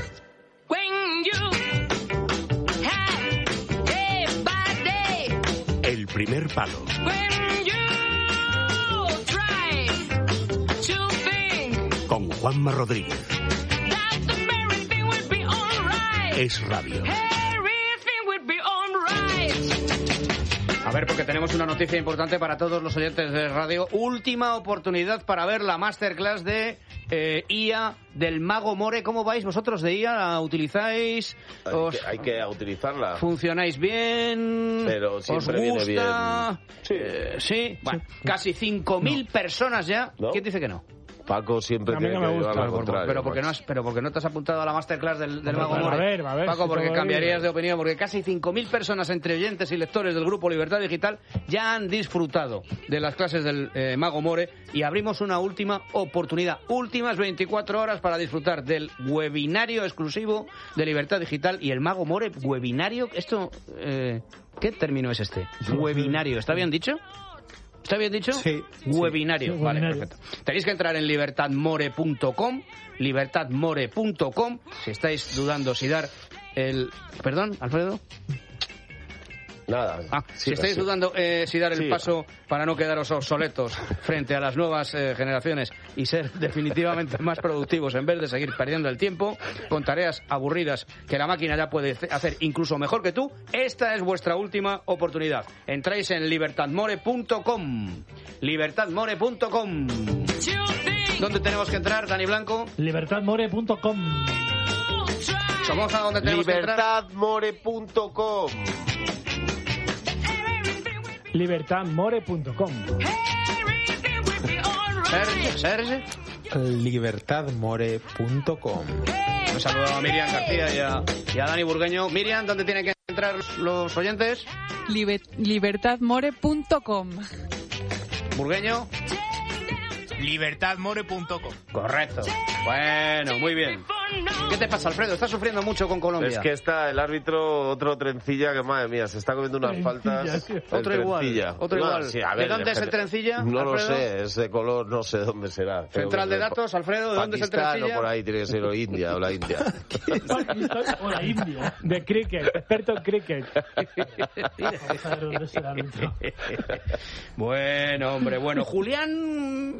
El primer palo. Con Juanma Rodríguez. Es Radio. A ver, porque tenemos una noticia importante para todos los oyentes de radio. Última oportunidad para ver la masterclass de IA del Mago More. ¿Cómo vais vosotros de IA? ¿La utilizáis? Hay que utilizarla. ¿Funcionáis bien? Pero siempre ¿os gusta? Viene bien. Sí. Bueno, casi 5.000 personas ya. ¿No? ¿Quién dice que no? Paco siempre tiene que llevar al contrario. Pero porque no te has apuntado a la masterclass del Mago More. A ver, Paco, si porque cambiarías de opinión, porque casi 5.000 personas entre oyentes y lectores del grupo Libertad Digital ya han disfrutado de las clases del Mago More y abrimos una última oportunidad, últimas 24 horas para disfrutar del webinario exclusivo de Libertad Digital y el Mago More. Webinario, esto, ¿qué término es este? Webinario, ¿está bien dicho? ¿Está bien dicho? Sí. Webinario. Sí, vale, perfecto. Tenéis que entrar en libertadmore.com, libertadmore.com, si estáis dudando si dar el... ¿Perdón, Alfredo? Nada. Si estáis dudando si dar el paso para no quedaros obsoletos frente a las nuevas generaciones y ser definitivamente más productivos en vez de seguir perdiendo el tiempo con tareas aburridas que la máquina ya puede hacer incluso mejor que tú, esta es vuestra última oportunidad. Entráis en libertadmore.com. Libertadmore.com. ¿Dónde tenemos que entrar, Dani Blanco? Libertadmore.com. ¿Somos a donde tenemos que entrar? Libertadmore.com. Libertadmore.com. Serge. Libertadmore.com. Un saludo a Miriam García y a Dani Burgueño. Miriam, ¿dónde tienen que entrar los oyentes? Libertadmore.com. Burgueño. Libertadmore.com. Correcto. Bueno, muy bien. ¿Qué te pasa, Alfredo? ¿Estás sufriendo mucho con Colombia? Es que está el árbitro, otro trencilla, que madre mía, se está comiendo unas faltas. Otro igual. Sí, ¿De dónde es el trencilla? No Alfredo? lo sé, es de color, no sé dónde será. Central de datos, Alfredo, ¿de dónde es el trencilla? Por ahí tiene que ser, o India. O la India. De cricket, experto en cricket. Bueno, hombre, Julián...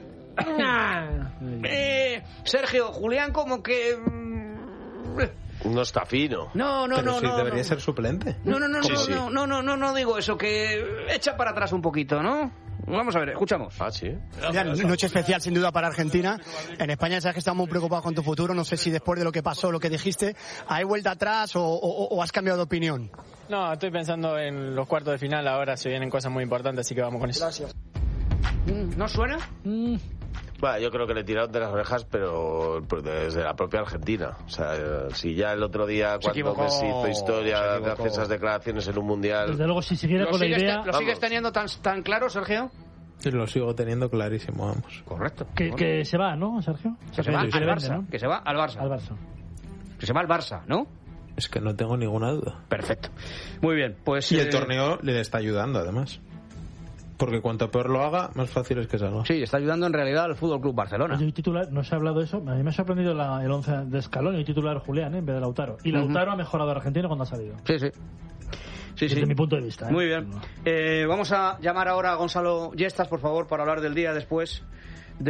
Sergio, Julián como que... No está fino. No, debería ser suplente. No digo eso, que echa para atrás un poquito, ¿no? Vamos a ver, escuchamos. Sí. Noche especial sin duda para Argentina. En España sabes que estamos muy preocupados con tu futuro. No sé si después de lo que pasó, lo que dijiste, ¿hay vuelta atrás o has cambiado de opinión? No, estoy pensando en los cuartos de final. Ahora se vienen cosas muy importantes, así que vamos con eso. Gracias. ¿No suena? Bueno, yo creo que le tiraron de las orejas, pero desde la propia Argentina. O sea, si ya el otro día, cuando Messi hizo historia de hacer esas declaraciones en un mundial... Desde luego, si siguiera con la idea... ¿Lo sigues teniendo tan claro, Sergio? Sí, lo sigo teniendo clarísimo, vamos. Correcto. Que se va, ¿no, Sergio? Que se va al Barça, ¿no? Que se va al Barça. Que se va al Barça, ¿no? Es que no tengo ninguna duda. Perfecto. Muy bien, pues... Y el torneo le está ayudando, además. Porque cuanto peor lo haga, más fácil es que salga. Sí, está ayudando en realidad al Fútbol Club Barcelona. Oye, titular, no se ha hablado de eso. A mí me ha sorprendido el 11 de Scaloni, el titular Julián, en vez de Lautaro. Y Lautaro ha mejorado a Argentina cuando ha salido. Sí. Desde mi punto de vista. Muy bien. Vamos a llamar ahora a Gonzalo Yestas, por favor, para hablar del día después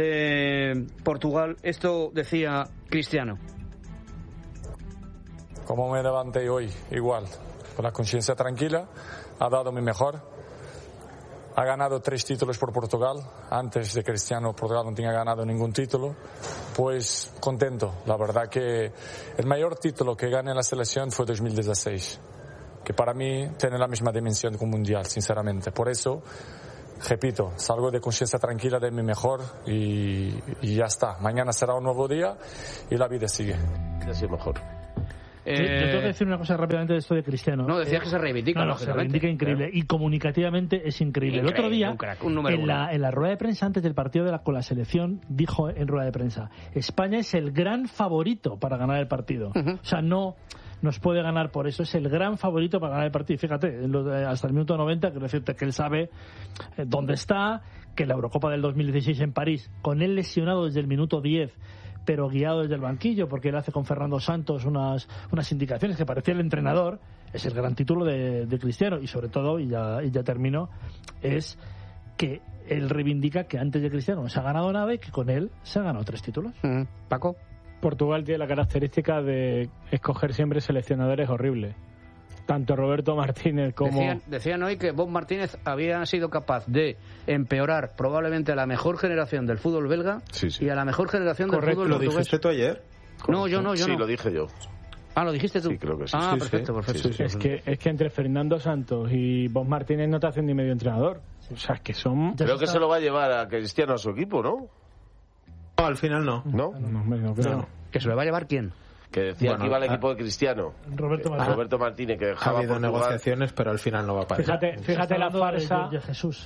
de Portugal. Esto decía Cristiano. como me levanté hoy, igual, con la conciencia tranquila, ha dado mi mejor. Ha ganado 3 títulos por Portugal. Antes de Cristiano, Portugal no tenía ganado ningún título. Pues contento. La verdad que el mayor título que gané en la selección fue 2016, que para mí tiene la misma dimensión que un mundial, sinceramente. Por eso, repito, salgo de conciencia tranquila de mi mejor y ya está. Mañana será un nuevo día y la vida sigue. Así mejor. Yo tengo que decir una cosa rápidamente de esto de Cristiano. No, decía que se reivindica. No, se reivindica increíble. Y comunicativamente es increíble. El otro día, en la rueda de prensa antes del partido con la selección, dijo en rueda de prensa: España es el gran favorito para ganar el partido. O sea, no nos puede ganar por eso. Es el gran favorito para ganar el partido. Y fíjate, hasta el minuto 90, quiero decirte que él sabe dónde está, que la Eurocopa del 2016 en París, con él lesionado desde el minuto 10, pero guiado desde el banquillo, porque él hace con Fernando Santos unas indicaciones que parecía el entrenador. Es el gran título de Cristiano. Y sobre todo, y ya termino, es que él reivindica que antes de Cristiano no se ha ganado nada y que con él se han ganado 3 títulos. Paco. Portugal tiene la característica de escoger siempre seleccionadores horribles. Tanto Roberto Martínez como... Decían hoy que Bob Martínez había sido capaz de empeorar probablemente a la mejor generación del fútbol belga y a la mejor generación del fútbol portugués. ¿Lo dijiste tú ayer? No, yo no. Sí, lo dije yo. Ah, ¿lo dijiste tú? Sí, creo que sí. Ah, perfecto. Sí. Es que entre Fernando Santos y Bob Martínez no te hacen ni medio entrenador. O sea, es que son... Creo que se lo va a llevar a Cristiano a su equipo, ¿no? No, al final no. ¿No? No creo. ¿Que se lo va a llevar quién? Que decía que iba al equipo de Cristiano. Roberto Martínez, que dejaba ha habido negociaciones, pero al final no va a pasar. Fíjate la farsa. De Jesús.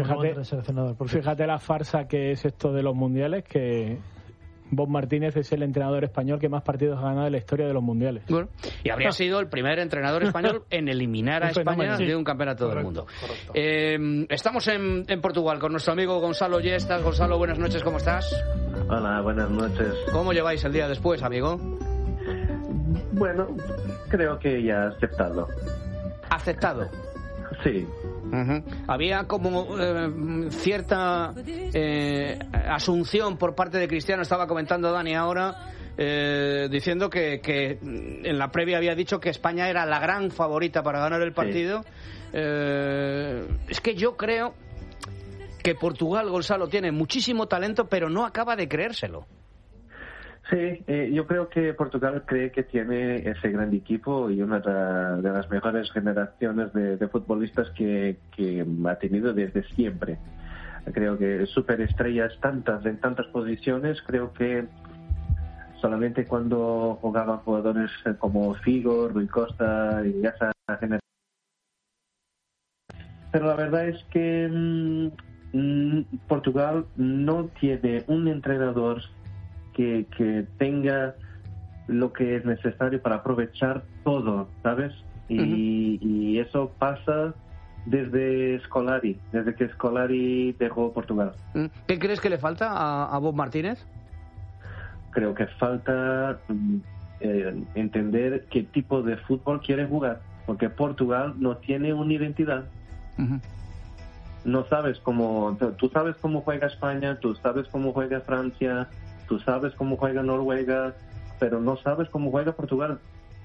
Fíjate la farsa que es esto de los mundiales, que Bob Martínez es el entrenador español que más partidos ha ganado en la historia de los mundiales. Bueno, y habría sido el primer entrenador español en eliminar a España de un campeonato del mundo. Estamos en Portugal con nuestro amigo Gonzalo Yestas. Gonzalo, buenas noches, ¿cómo estás? Hola, buenas noches. ¿Cómo lleváis el día después, amigo? Bueno, creo que ya aceptado. ¿Aceptado? Sí. Había como cierta asunción por parte de Cristiano, estaba comentando Dani ahora, diciendo que en la previa había dicho que España era la gran favorita para ganar el partido. Sí. Es que yo creo que Portugal, Gonzalo, tiene muchísimo talento, pero no acaba de creérselo. Sí, yo creo que Portugal cree que tiene ese gran equipo y una de las mejores generaciones de futbolistas que ha tenido desde siempre. Creo que superestrellas en tantas posiciones, creo que solamente cuando jugaban jugadores como Figo, Rui Costa y esa generación. Pero la verdad es que Portugal no tiene un entrenador que tenga lo que es necesario para aprovechar todo, ¿sabes? Y eso pasa desde Scolari, desde que Scolari dejó Portugal. ¿Qué crees que le falta a Bob Martínez? Creo que falta entender qué tipo de fútbol quiere jugar, porque Portugal no tiene una identidad. No sabes cómo... Tú sabes cómo juega España, tú sabes cómo juega Francia, tú sabes cómo juega Noruega, pero no sabes cómo juega Portugal.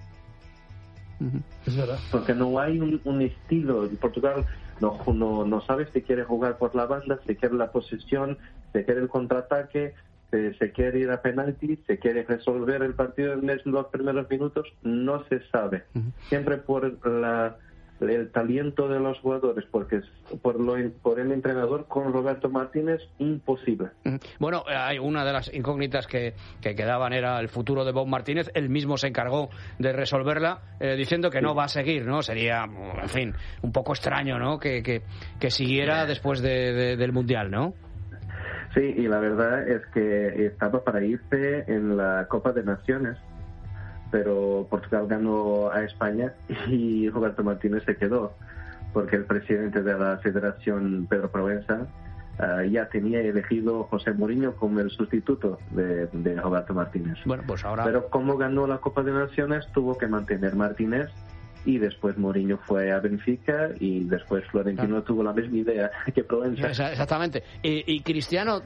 Es verdad. Porque no hay un estilo. Portugal no sabe si quiere jugar por la banda, si quiere la posesión, si quiere el contraataque, se quiere ir a penalti, se quiere resolver el partido en los primeros minutos. No se sabe. Siempre por el talento de los jugadores, porque por el entrenador con Roberto Martínez, imposible. Bueno, hay una de las incógnitas que quedaban era el futuro de Bob Martínez. Él mismo se encargó de resolverla, diciendo que no va a seguir, ¿no? Sería, en fin, un poco extraño, ¿no? Que siguiera después del Mundial, ¿no? Sí, y la verdad es que estaba para irse en la Copa de Naciones, pero Portugal ganó a España y Roberto Martínez se quedó, porque el presidente de la Federación, Pedro Proença, ya tenía elegido José Mourinho como el sustituto de Roberto Martínez. Bueno, pues ahora... Pero como ganó la Copa de Naciones, tuvo que mantener Martínez y después Mourinho fue a Benfica y después Florentino tuvo la misma idea que Proenza. Exactamente. Y Cristiano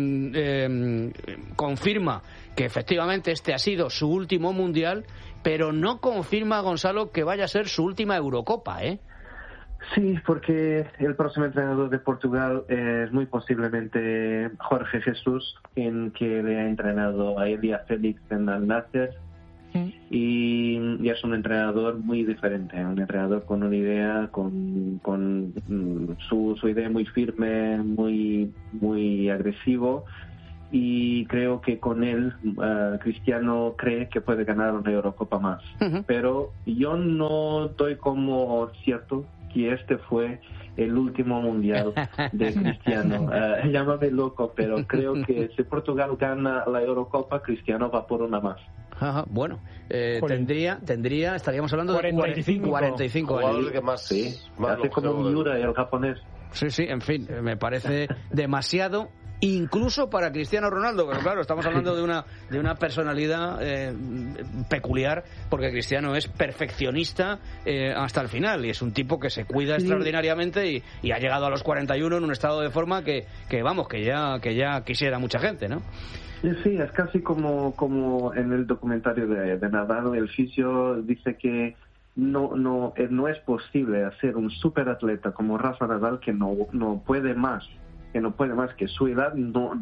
confirma que efectivamente este ha sido su último mundial, pero no confirma, Gonzalo, que vaya a ser su última Eurocopa, ¿eh? Sí, porque el próximo entrenador de Portugal es muy posiblemente Jorge Jesús, quien que le ha entrenado a Elia Félix en Al Nassr, y es un entrenador muy diferente, un entrenador con una idea, con su idea muy firme, muy agresivo, y creo que con él Cristiano cree que puede ganar una Eurocopa más. Pero yo no doy como cierto que este fue el último mundial de Cristiano. Llámame loco, pero creo que si Portugal gana la Eurocopa, Cristiano va por una más. Ajá, bueno, tendría, estaríamos hablando de 45 años. Que más, sí, más hace como Miura y el japonés. Sí, en fin, me parece demasiado, incluso para Cristiano Ronaldo, pero claro, estamos hablando de una personalidad peculiar, porque Cristiano es perfeccionista hasta el final, y es un tipo que se cuida extraordinariamente y ha llegado a los 41 en un estado de forma que ya quisiera mucha gente, ¿no? Sí, es casi como en el documentario de Nadal, el fisio dice que no es posible hacer un superatleta como Rafa Nadal que no puede más, que su edad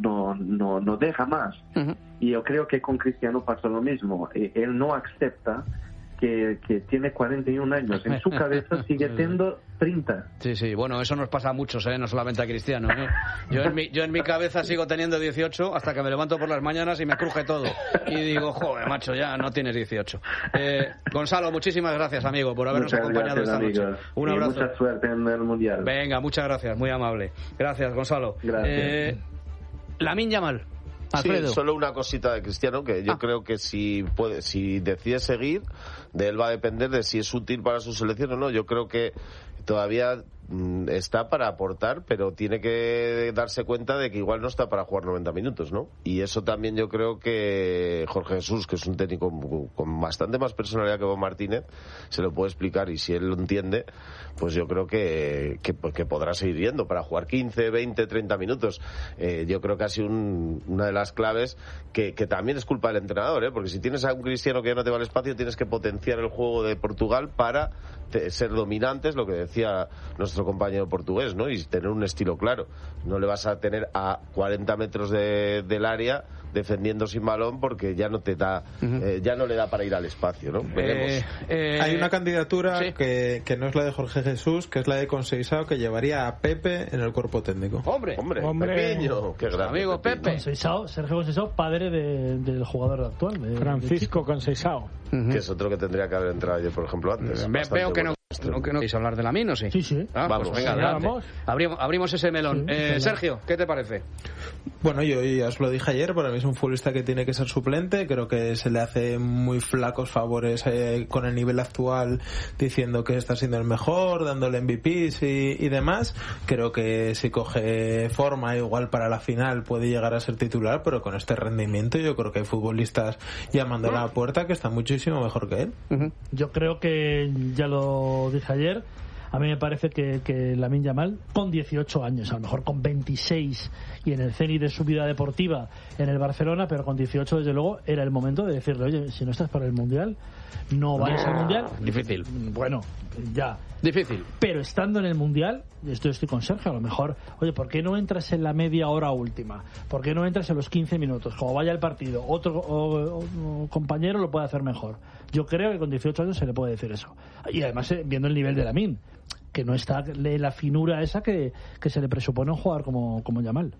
no deja más. Y yo creo que con Cristiano pasa lo mismo. Él no acepta que tiene 41 años. En su cabeza sigue teniendo 30. Sí, bueno, eso nos pasa a muchos, no solamente a Cristiano. Yo en mi cabeza sigo teniendo 18 hasta que me levanto por las mañanas y me cruje todo. Y digo, joder, macho, ya no tienes 18. Gonzalo, muchísimas gracias, amigo, por habernos acompañado esta noche. Un abrazo. Y mucha suerte en el Mundial. Venga, muchas gracias, muy amable. Gracias, Gonzalo. Gracias. Lamine Yamal. Alfredo. Sí, solo una cosita de Cristiano, que yo creo que si decide seguir, de él va a depender de si es útil para su selección o no. Yo creo que todavía está para aportar, pero tiene que darse cuenta de que igual no está para jugar 90 minutos, ¿no? Y eso también yo creo que Jorge Jesús, que es un técnico con bastante más personalidad que Bob Martínez, se lo puede explicar, y si él lo entiende, pues yo creo que podrá seguir yendo para jugar 15, 20, 30 minutos. Yo creo que ha sido una de las claves que también es culpa del entrenador, porque si tienes a un Cristiano que ya no te va al espacio, tienes que potenciar el juego de Portugal para ser dominantes, lo que decía nuestro compañero portugués, ¿no? Y tener un estilo claro. No le vas a tener a 40 metros del área defendiendo sin balón, porque ya no te da, ya no le da para ir al espacio, ¿no? Veremos. Hay una candidatura que no es la de Jorge Jesús, que es la de Conceição, que llevaría a Pepe en el cuerpo técnico. Hombre, Pequeño, qué grande, amigo Pepe. Sergio Conceição, padre del jugador actual, Francisco Conceição, que es otro que tendría que haber entrado ayer, por ejemplo, antes. Veo que no queréis hablar de Lamine, ¿o sí? Sí. Vamos, pues venga, vamos. Abrimos ese melón. Sergio, ¿qué te parece? Bueno, yo ya os lo dije ayer, para mí es un futbolista que tiene que ser suplente. Creo que se le hace muy flacos favores con el nivel actual, diciendo que está siendo el mejor, dándole MVPs y demás. Creo que si coge forma, igual para la final puede llegar a ser titular, pero con este rendimiento yo creo que hay futbolistas llamándole a la puerta que están muchísimo mejor que él. Yo creo que, ya lo dije ayer, a mí me parece que Lamine Yamal, con 18 años, a lo mejor con 26 y en el cenit de su vida deportiva en el Barcelona, pero con 18 desde luego era el momento de decirle, oye, si no estás para el Mundial, no vayas al Mundial. Difícil. Bueno, ya. Difícil. Pero estando en el Mundial, estoy con Sergio, a lo mejor, oye, ¿por qué no entras en la media hora última? ¿Por qué no entras en los 15 minutos? Como vaya el partido, otro compañero lo puede hacer mejor. Yo creo que con 18 años se le puede decir eso. Y además, viendo el nivel de Lamine, que no está la finura esa que se le presupone a un jugador como Yamal.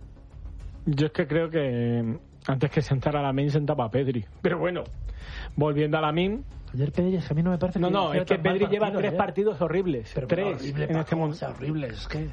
Yo es que creo que antes que sentar a Lamine sentaba a Pedri. Pero bueno, volviendo a Lamine, ayer Pedri, es que a mí no me parece es que Pedri lleva 3 partidos horribles. Pero 3 en este momento. Horribles, es que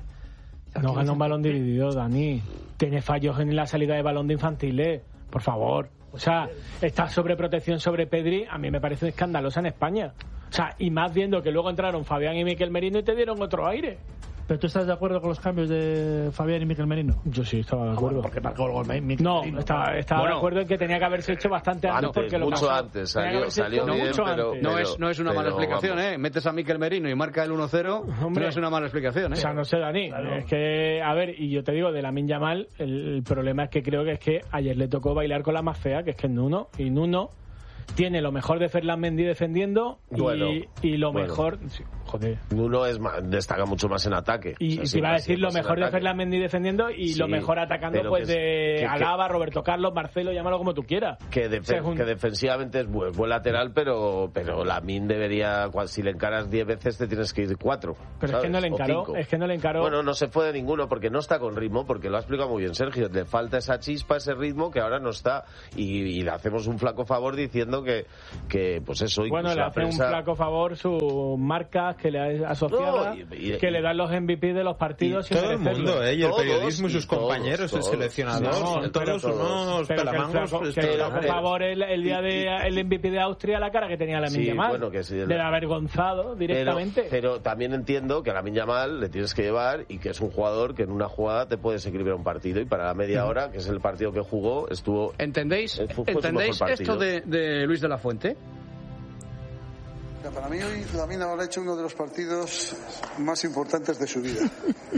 no gana un balón dividido, Dani. Tiene fallos en la salida de balón de infantiles, por favor. O sea, esta sobreprotección sobre Pedri a mí me parece escandalosa en España. O sea, y más viendo que luego entraron Fabián y Miquel Merino y te dieron otro aire. ¿Pero tú estás de acuerdo con los cambios de Fabián y Mikel Merino? Yo sí estaba de acuerdo. Porque marcó el gol Mikel Merino. Estaba de acuerdo en que tenía que haberse hecho bastante antes. Porque mucho antes, salió bien, pero... No es una mala explicación, vamos. Metes a Mikel Merino y marca el 1-0, no es una mala explicación, O sea, no sé, Dani, claro. Es que, a ver, y yo te digo, de Lamine Yamal, el problema es que creo que es que ayer le tocó bailar con la más fea, que es que es Nuno, y Nuno tiene lo mejor de Ferland Mendy defendiendo y lo mejor... Sí, joder. Nuno destaca mucho más en ataque. Y te iba a decir lo mejor de Ferland Mendy defendiendo y lo mejor atacando pues de Alaba, Roberto Carlos, Marcelo, llámalo como tú quieras. Que defensivamente es buen lateral, pero Lamine debería, si le encaras 10 veces te tienes que ir 4. Pero ¿sabes? Es que no le encaró. Bueno, no se fue de ninguno porque no está con ritmo, porque lo ha explicado muy bien Sergio. Le falta esa chispa, ese ritmo que ahora no está y le hacemos un flaco favor diciendo que pues eso. Bueno, le hace un flaco favor sus marcas que le ha asociado, que le dan los MVP de los partidos. Y todo el mundo, y el periodismo y sus compañeros, el seleccionador, todos unos pelamangos. Que le hace favor el día del MVP de Austria, la cara que tenía Lamine Yamal, de avergonzado directamente. Pero también entiendo que a Lamine Yamal le tienes que llevar y que es un jugador que en una jugada te puedes equilibrar un partido, y para la media hora, que es el partido que jugó, estuvo... ¿Entendéis esto de Luis de la Fuente? Para mí hoy Lamine ha hecho uno de los partidos más importantes de su vida.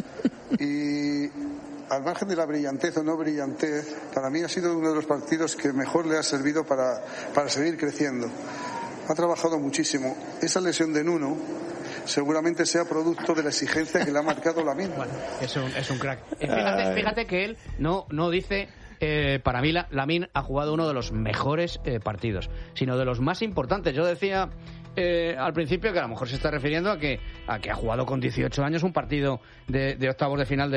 Y al margen de la brillantez o no brillantez, para mí ha sido uno de los partidos que mejor le ha servido para seguir creciendo. Ha trabajado muchísimo. Esa lesión de Nuno seguramente sea producto de la exigencia que le ha marcado Lamine. Bueno, es un crack. Fíjate que él no dice... para mí Lamine ha jugado uno de los mejores partidos, sino de los más importantes. Yo decía al principio que a lo mejor se está refiriendo a que ha jugado con 18 años un partido de octavos de final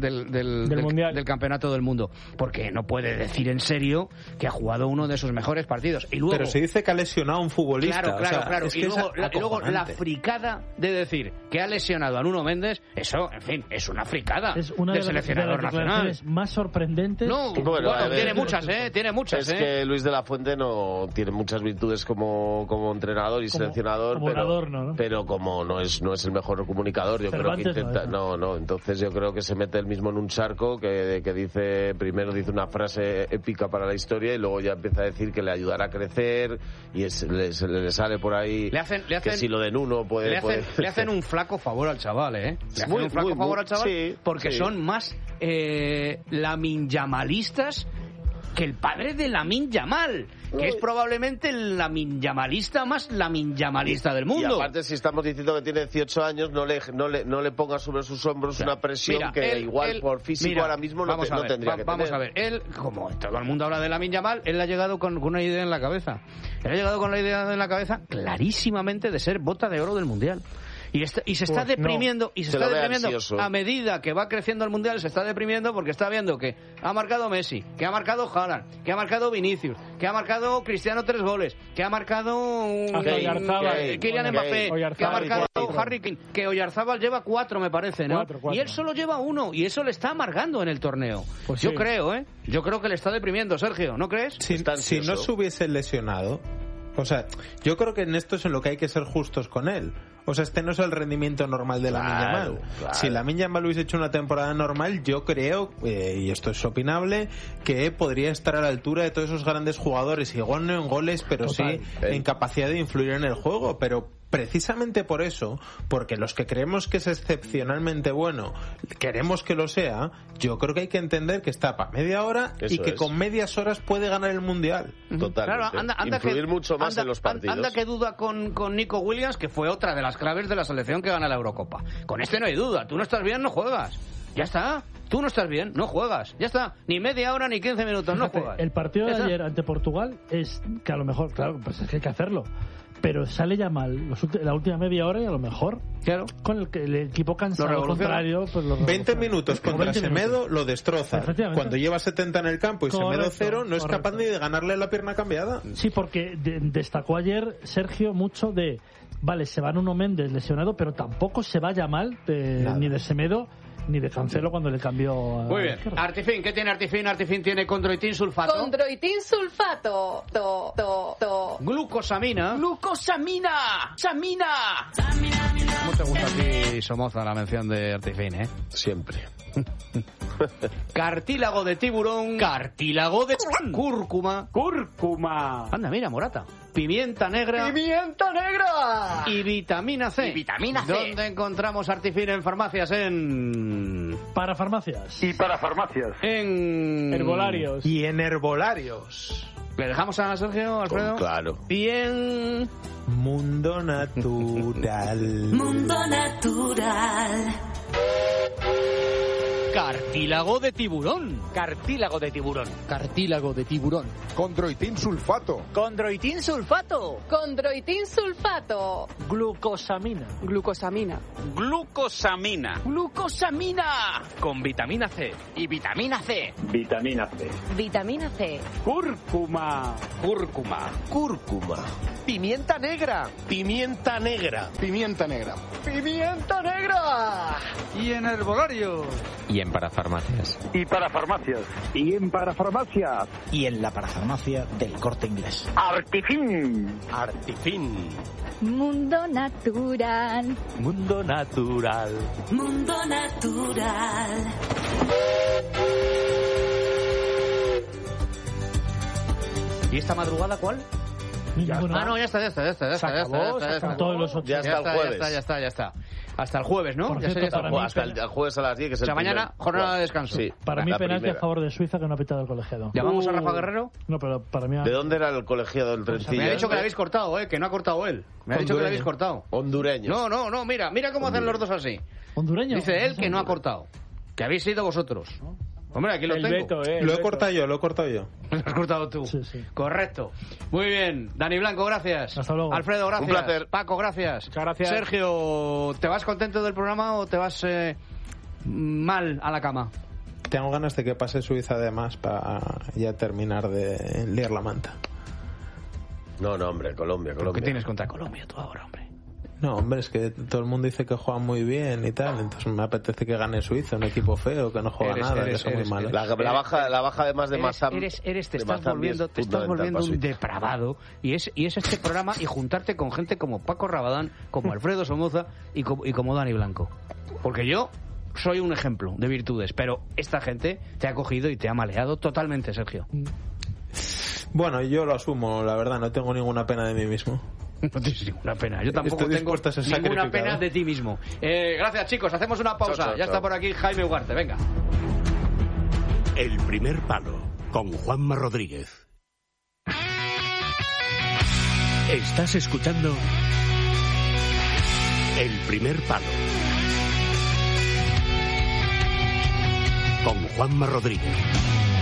del campeonato del mundo, porque no puede decir en serio que ha jugado uno de sus mejores partidos. Y luego, pero se dice que ha lesionado a un futbolista. Claro. Es que y luego la fricada de decir que ha lesionado a Nuno Méndez, eso, en fin, es una fricada del seleccionador nacional. Más sorprendentes. No, tiene muchas. Es que Luis de la Fuente no tiene muchas virtudes como entrenador y seleccionador, pero como no es el mejor comunicador, yo creo que intenta... No, entonces yo creo que se mete él mismo en un charco que primero dice una frase épica para la historia y luego ya empieza a decir que le ayudará a crecer y le sale por ahí que si lo de Nuno puede... Le hacen un flaco favor al chaval, Le hacen un flaco favor al chaval porque son más laminjamalistas que el padre de Lamine Yamal, que es probablemente el Lamine Yamalista más Lamine Yamalista del mundo. Y aparte, si estamos diciendo que tiene 18 años, no le ponga sobre sus hombros una presión él, por físico ahora mismo no tendría que tener. Vamos a ver, él, como todo el mundo habla de Lamine Yamal, él ha llegado con una idea en la cabeza. Él ha llegado con la idea en la cabeza clarísimamente de ser bota de oro del Mundial. Y se está deprimiendo, a medida que va creciendo el Mundial, se está deprimiendo porque está viendo que ha marcado Messi, que ha marcado Haaland, que ha marcado Vinicius, que ha marcado Cristiano 3 goles, que ha marcado Kylian Mbappé, que ha marcado Harry Kane, que Oyarzábal lleva 4 me parece, ¿no? 4. Y él solo lleva 1 y eso le está amargando en el torneo. Pues yo creo, yo creo que le está deprimiendo, Sergio, ¿no crees? Si no se hubiese lesionado, o sea, yo creo que en esto es en lo que hay que ser justos con él. O sea, este no es el rendimiento normal de Lamine Yamal. Claro. Si Lamine Yamal hubiese hecho una temporada normal, yo creo, y esto es opinable, que podría estar a la altura de todos esos grandes jugadores. Igual no en goles, pero sí en capacidad de influir en el juego. Pero precisamente por eso, porque los que creemos que es excepcionalmente bueno, queremos que lo sea, yo creo que hay que entender que está para media hora y que con medias horas puede ganar el Mundial. Totalmente. Claro, influir mucho más en los partidos. Anda que duda con Nico Williams, que fue otra de las claves de la selección que gana la Eurocopa. Con este no hay duda. Tú no estás bien, no juegas. Ya está. Tú no estás bien, no juegas. Ya está. Ni media hora ni 15 minutos, no juegas. El partido de ayer ante Portugal es que a lo mejor, claro, pues es que hay que hacerlo. Pero sale ya mal la última media hora y a lo mejor con el equipo cansado contrario pues 20 minutos contra Semedo lo destroza. Cuando lleva 70 en el campo y Semedo 0 no es capaz ni de ganarle la pierna cambiada. Sí, porque destacó ayer Sergio mucho de vale, se va Nuno Méndez lesionado, pero tampoco se vaya mal ni de Semedo ni de Cancelo cuando le cambió Muy bien. Artifin, ¿qué tiene Artifin? Artifin tiene condroitin sulfato. Condroitin sulfato. Glucosamina. Glucosamina. Samina. te gusta a ti, Somoza, la mención de Artifin, ¿eh? Siempre. Cartílago de tiburón. Cartílago de cúrcuma. Cúrcuma. Anda, mira, Morata. Pimienta negra. ¡Pimienta negra! Y vitamina C. Y vitamina C. ¿Dónde encontramos Artifin en farmacias? Para farmacias. Y para farmacias. En herbolarios. Y en herbolarios. ¿Le dejamos a Sergio, Alfredo? Claro. Bien. Mundo natural. Mundo natural. Cartílago de tiburón. Cartílago de tiburón. Cartílago de tiburón. Condroitin sulfato. Condroitin sulfato. Condroitin sulfato. Glucosamina. Glucosamina. Glucosamina. Glucosamina. Con vitamina C. Y vitamina C. Vitamina C. Vitamina C. Cúrcuma. Cúrcuma. Cúrcuma. Pimienta negra. Pimienta negra. Pimienta negra. Pimienta negra. Y en herbolarios. Y en parafarmacias. Y para farmacias. Y en parafarmacias. Y en la parafarmacia del Corte Inglés. Artifin. Artifin. Mundo natural. Mundo natural. Mundo natural. ¿Y esta madrugada cuál? No, ya está. Todos los 8. Ya está el jueves. Ya está. Hasta el jueves, ¿no? Por Ya cierto, está. para mí, Hasta el jueves a las 10, que es O sea, el mañana jornada de descanso. Sí, Para mí, la penalti primera. a favor de Suiza que no ha pitado el colegiado. ¿Llamamos a Rafa Guerrero? No, pero para mí... ¿De dónde era el colegiado del Trencilla? Me ha dicho que le habéis cortado, que no ha cortado él. Me ha dicho que le habéis cortado. Hondureño. No, mira cómo hacen los dos así. ¿Hondureño? Dice él que no ha cortado. Que habéis sido vosotros. Hombre, aquí lo El tengo. Beto, Lo he cortado yo. Lo has cortado tú. Sí, sí. Correcto. Muy bien. Dani Blanco, gracias. Hasta luego. Alfredo, gracias. Un placer. Paco, gracias. Muchas gracias. Sergio, ¿te vas contento del programa o te vas mal a la cama? Tengo ganas de que pase Suiza además para ya terminar de liar la manta. No, hombre, Colombia. ¿Qué tienes contra Colombia tú ahora, hombre? No, hombre, es que todo el mundo dice que juega muy bien y tal, entonces me apetece que gane Suiza, un equipo feo, que no juega nada, que son muy malos. La baja además de Massam. Te estás volviendo un depravado y es este programa y juntarte con gente como Paco Rabadán, como Alfredo Somoza y como Dani Blanco. Porque yo soy un ejemplo de virtudes, pero esta gente te ha cogido y te ha maleado totalmente, Sergio. Bueno, yo lo asumo, la verdad, no tengo ninguna pena de mí mismo. No tienes ninguna pena. Yo tampoco tengo ninguna pena de ti mismo. Gracias, chicos. Hacemos una pausa. Chao. Está por aquí Jaime Ugarte. Venga. El primer palo con Juanma Rodríguez. Estás escuchando El primer palo con Juanma Rodríguez.